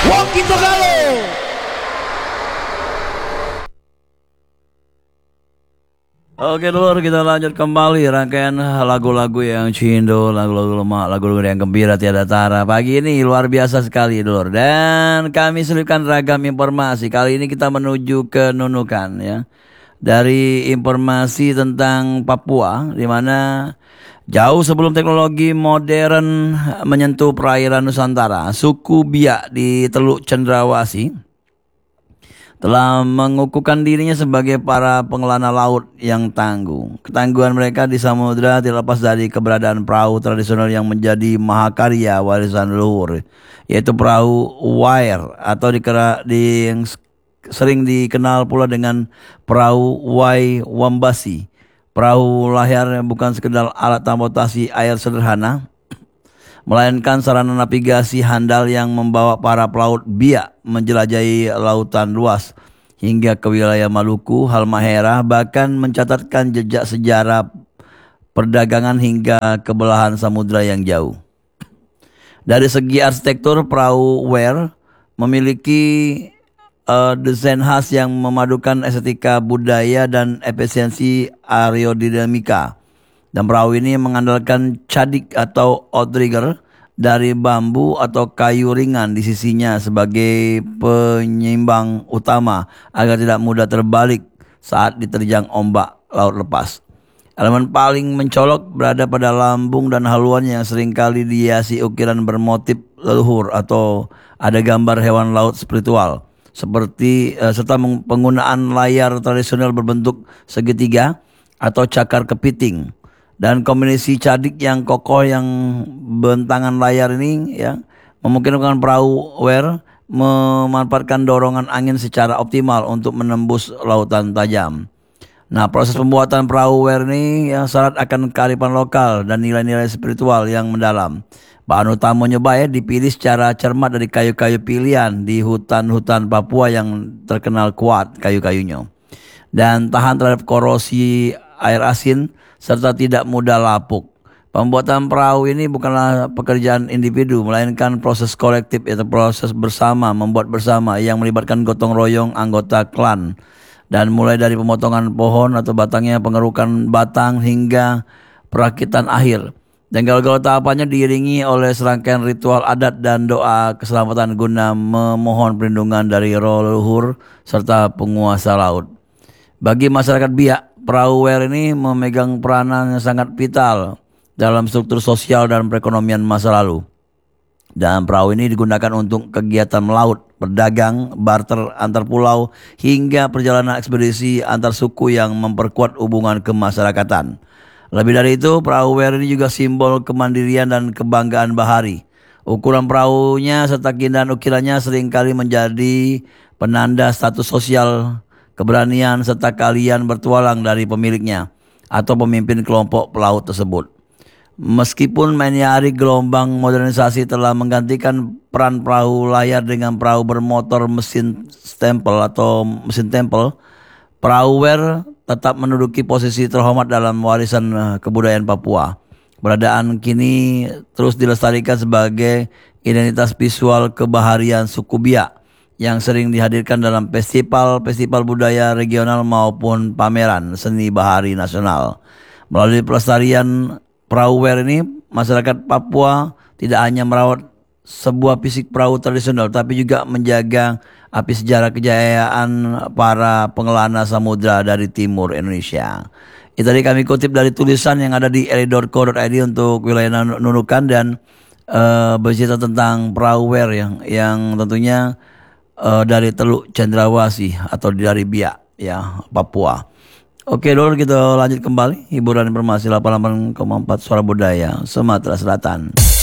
Wongki Togalo. Oke dulur, kita lanjut kembali rangkaian lagu-lagu yang cindo, lagu-lagu lemah, lagu-lagu yang gembira tiada tara. Pagi ini luar biasa sekali dulur, dan kami selipkan ragam informasi. Kali ini kita menuju ke Nunukan ya. Dari informasi tentang Papua, di mana jauh sebelum teknologi modern menyentuh perairan Nusantara, suku Biak di Teluk Cendrawasih telah mengukuhkan dirinya sebagai para pengelana laut yang tangguh. Ketangguhan mereka di samudera tidak lepas dari keberadaan perahu tradisional yang menjadi mahakarya warisan leluhur, yaitu perahu wire atau yang sering dikenal pula dengan perahu Wai Wambasi. Perahu layar yang bukan sekedar alat transportasi air sederhana, melainkan sarana navigasi handal yang membawa para pelaut Biak menjelajahi lautan luas hingga ke wilayah Maluku, Halmahera, bahkan mencatatkan jejak sejarah perdagangan hingga ke belahan samudera yang jauh. Dari segi arsitektur, perahu Ware memiliki desain khas yang memadukan estetika budaya dan efisiensi aerodinamika. Dan perahu ini mengandalkan cadik atau outrigger dari bambu atau kayu ringan di sisinya sebagai penyeimbang utama agar tidak mudah terbalik saat diterjang ombak laut lepas. Elemen paling mencolok berada pada lambung dan haluan yang seringkali dihiasi ukiran bermotif leluhur atau ada gambar hewan laut spiritual, seperti serta penggunaan layar tradisional berbentuk segitiga atau cakar kepiting, dan kombinasi cadik yang kokoh yang bentangan layar ini ya memungkinkan perahu Ware memanfaatkan dorongan angin secara optimal untuk menembus lautan tajam. Nah, proses pembuatan perahu Ware ini yang syarat akan kearifan lokal dan nilai-nilai spiritual yang mendalam. Bahan utamanya dipilih secara cermat dari kayu-kayu pilihan di hutan-hutan Papua yang terkenal kuat kayu-kayunya dan tahan terhadap korosi air asin serta tidak mudah lapuk. Pembuatan perahu ini bukanlah pekerjaan individu, melainkan proses kolektif, yaitu proses bersama, membuat bersama yang melibatkan gotong royong anggota klan, dan mulai dari pemotongan pohon atau batangnya, pengerukan batang hingga perakitan akhir. Dan galau-galau tahapannya diiringi oleh serangkaian ritual adat dan doa keselamatan guna memohon perlindungan dari roh leluhur serta penguasa laut. Bagi masyarakat Biak, perahu Ware ini memegang peranan yang sangat vital dalam struktur sosial dan perekonomian masa lalu. Dan perahu ini digunakan untuk kegiatan melaut, berdagang, barter antar pulau, hingga perjalanan ekspedisi antar suku yang memperkuat hubungan kemasyarakatan. Lebih dari itu, perahu Ware ini juga simbol kemandirian dan kebanggaan bahari. Ukuran perahunya serta keindahan ukirannya seringkali menjadi penanda status sosial, keberanian, serta keahlian bertualang dari pemiliknya atau pemimpin kelompok pelaut tersebut. Meskipun menyadari gelombang modernisasi telah menggantikan peran perahu layar dengan perahu bermotor mesin stempel atau mesin tempel, perahu Ware tetap menduduki posisi terhormat dalam warisan kebudayaan Papua. Keberadaan kini terus dilestarikan sebagai identitas visual kebaharian suku Biak yang sering dihadirkan dalam festival budaya regional maupun pameran seni bahari nasional. Melalui pelestarian perahu Ware ini, masyarakat Papua tidak hanya merawat sebuah fisik perahu tradisional, tapi juga menjaga api sejarah kejayaan para pengelana samudra dari timur Indonesia. Itu tadi kami kutip dari tulisan yang ada di ri.co.id untuk wilayah Nunukan dan bercerita tentang perahu Ware yang tentunya dari Teluk Cendrawasih atau dari Biak ya, Papua. Oke dulu kita lanjut kembali hiburan informasi 88,4 Suara Budaya Sumatera Selatan.